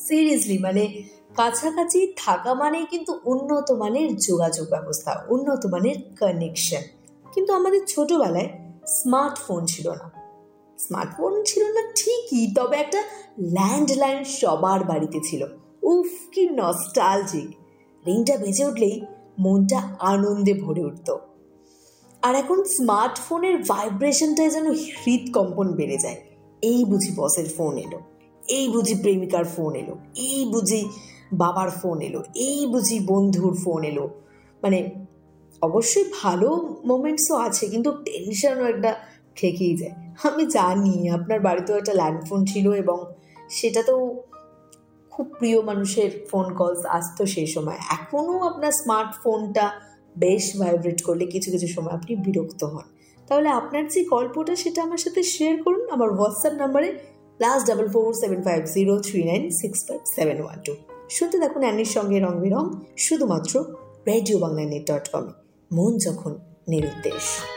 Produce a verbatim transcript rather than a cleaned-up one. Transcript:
Seriously মানে কাছাকাছি থাকা মানেই কিন্তু উন্নত মানের যোগাযোগ ব্যবস্থা, উন্নত মানের কানেকশন। কিন্তু আমাদের ছোটবেলায় স্মার্টফোন ছিল না। স্মার্টফোন ছিল না ঠিকই, তবে একটা ল্যান্ডলাইন সবার বাড়িতে ছিল। উফ, কি নস্টালজিক! রিংটা বেজে উঠলেই মনটা আনন্দে ভরে উঠত। আর এখন স্মার্টফোনের ভাইব্রেশনটায় যেন হৃদকম্পন বেড়ে যায়। এই বুঝি বসের ফোন এলো, এই বুঝি প্রেমিকার ফোন এলো, এই বুঝি বাবার ফোন এলো, এই বুঝি বন্ধুর ফোন এলো। মানে অবশ্যই ভালো মোমেন্টসও আছে, কিন্তু টেনশনও একটা থেকেই যায়। আমি জানি আপনার বাড়িতেও একটা ল্যান্ডফোন ছিল এবং সেটা তো খুব প্রিয় মানুষের ফোন কলস আসতো সেই সময়। এখনও আপনার স্মার্টফোনটা বেশ ভাইব্রেট করলে কিছু কিছু সময় আপনি বিরক্ত হন। তাহলে আপনার যে গল্পটা সেটা আমার সাথে শেয়ার করুন আমার হোয়াটসঅ্যাপ নাম্বারে plus double four seven five zero three nine six five seven one two. শুনতে দেখুন অ্যানির সঙ্গে রং বেরং, শুধুমাত্র রেডিও বাংলা নেট ডট কমে। মন যখন নিরুদ্দেশ।